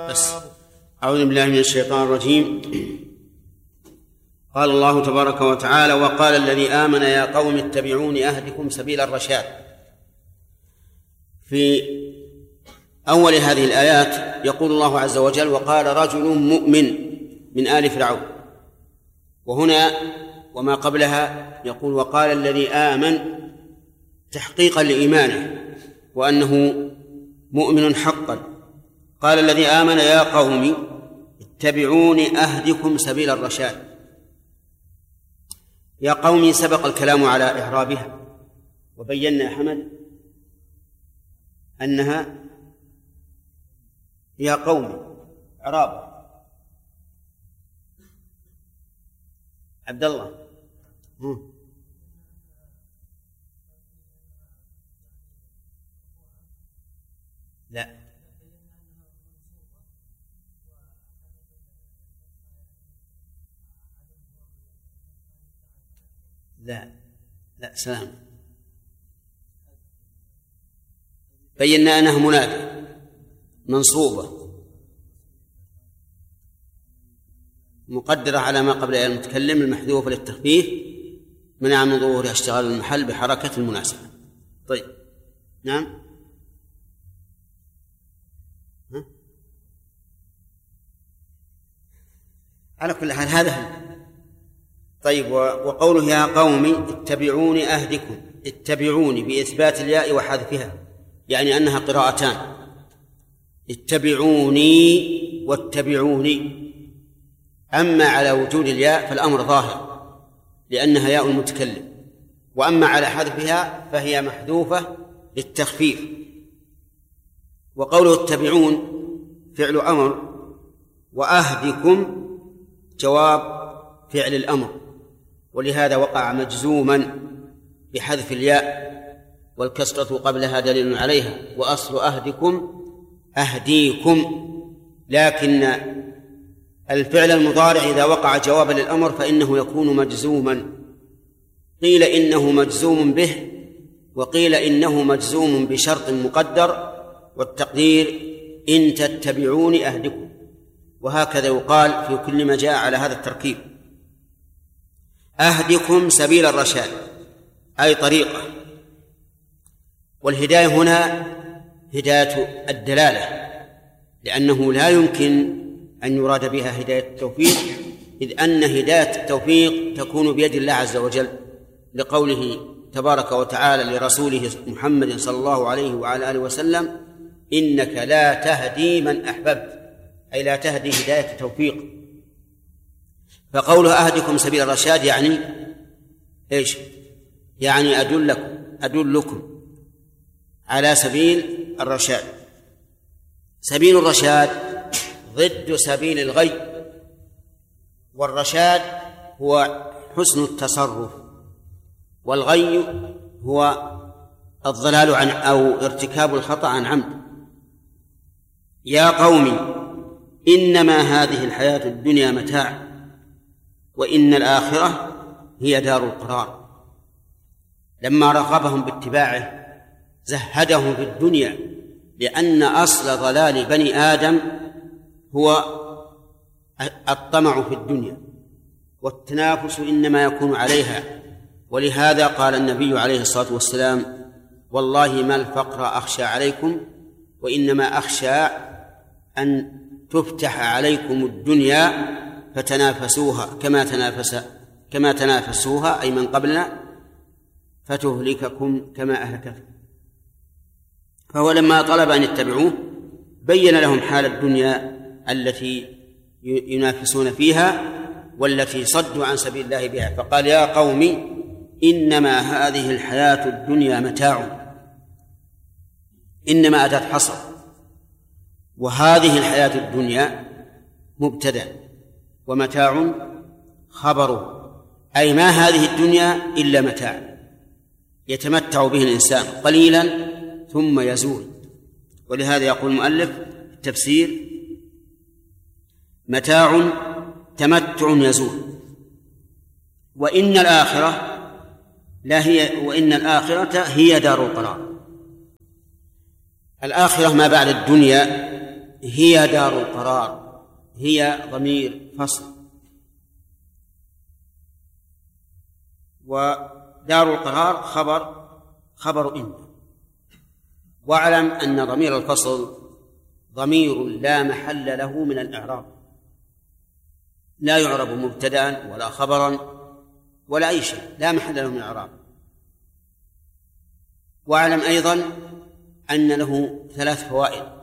بس. أعوذ بالله من الشيطان الرجيم. قال الله تبارك وتعالى: وقال الذي آمن يا قوم اتبعون أهدكم سبيل الرشاد. في أول هذه الآيات يقول الله عز وجل: وقال رجل مؤمن من آل فرعون. وهنا وما قبلها يقول: وقال الذي آمن تحقيقا لإيمانه وأنه مؤمن حقا. قال الذي آمن يا قوم اتبعون أهدكم سبيل الرشاد. يا قوم سبق الكلام على إعرابها، وبينا يا حمد أنها يا قوم إعراب. عبد الله لا لا لا سلام. بينا أنها منادى منصوبة مقدرة على ما قبل المتكلم المحذوف للتخفيف، منع من ظهورها اشتغال المحل بحركة المناسبة. طيب نعم. على كل حال هذا. طيب، وقوله يا قوم اتبعون أهدكم، اتبعوني بإثبات الياء وحذفها، يعني أنها قراءتان: اتبعوني واتبعوني. أما على وجود الياء فالأمر ظاهر لأنها ياء المتكلم، وأما على حذفها فهي محذوفة للتخفيف. وقوله اتبعون فعل أمر، وأهدكم جواب فعل الأمر، ولهذا وقع مجزوما بحذف الياء، والكسرة قبلها دليل عليها، وأصل أهدكم أهديكم. لكن الفعل المضارع إذا وقع جوابا للأمر فإنه يكون مجزوما. قيل إنه مجزوم به، وقيل إنه مجزوم بشرط مقدر، والتقدير إن تتبعون أهدكم. وهكذا يقال في كل ما جاء على هذا التركيب: أهدكم سبيل الرشاد، أي طريقة. والهداية هنا هداية الدلالة، لأنه لا يمكن أن يراد بها هداية التوفيق، إذ أن هداية التوفيق تكون بيد الله عز وجل، لقوله تبارك وتعالى لرسوله محمد صلى الله عليه وعلى آله وسلم: إنك لا تهدي من أحببت، أي لا تهدي هداية التوفيق. فقوله أهدكم سبيل الرشاد يعني إيش؟ يعني أدلكم على سبيل الرشاد. سبيل الرشاد ضد سبيل الغي، والرشاد هو حسن التصرف، والغي هو الضلال عن أو ارتكاب الخطأ عن عمد. يا قوم إنما هذه الحياة الدنيا متاع، وإن الآخرة هي دار القرار. لما رغبهم باتباعه زهدهم في الدنيا، لأن أصل ضلال بني آدم هو الطمع في الدنيا، والتنافس إنما يكون عليها. ولهذا قال النبي عليه الصلاة والسلام: والله ما الفقر أخشى عليكم، وإنما أخشى أن تفتح عليكم الدنيا فتنافسوها كما تنافسوها، أي من قبلنا، فتهلككم كما أهلكتكم. فهو لما طلب أن يتبعوه بين لهم حال الدنيا التي ينافسون فيها والتي صدوا عن سبيل الله بها، فقال: يا قوم إنما هذه الحياة الدنيا متاع. إنما أتت حصر، وهذه الحياة الدنيا مبتدأ، ومتاع خبره، أي ما هذه الدنيا إلا متاع يتمتع به الإنسان قليلا ثم يزول. ولهذا يقول المؤلف التفسير: متاع تمتع يزول، وإن الآخرة هي دار القرار. الآخرة ما بعد الدنيا هي دار القرار، هي ضمير فصل، ودار القرار خبر إن. واعلم أن ضمير الفصل ضمير لا محل له من الإعراب، لا يعرب مبتدأ ولا خبرا ولا أي شيء، لا محل له من الإعراب. واعلم أيضا أن له 3 فوائد.